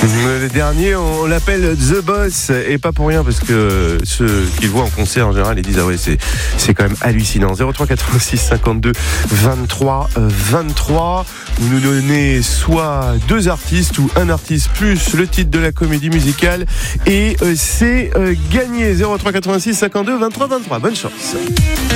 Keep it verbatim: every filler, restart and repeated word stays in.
Le dernier, on l'appelle The Boss, et pas pour rien, parce que ceux qui le voient en concert en général, ils disent ah ouais, c'est, c'est quand même hallucinant. zéro trois quatre-vingt-six cinquante-deux vingt-trois vingt-trois. Vous nous donnez soit deux artistes ou un artiste plus le titre de la comédie musicale, et c'est gagné. zéro trois quatre-vingt-six cinquante-deux vingt-trois vingt-trois. Bonne chance.